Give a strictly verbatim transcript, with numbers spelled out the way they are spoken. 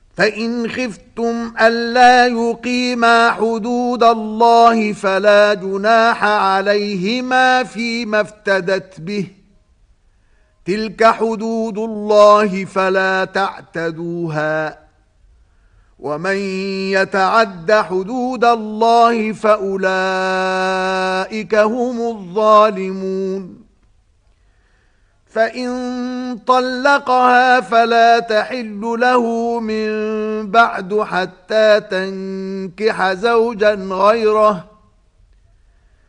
فإن خفتم ألا يقيما حدود الله فلا جناح عليهما فيما افتدت به، تلك حدود الله فلا تعتدوها، ومن يتعد حدود الله فأولئك هم الظالمون. فإن طلقها فلا تحل له من بعد حتى تنكح زوجا غيره،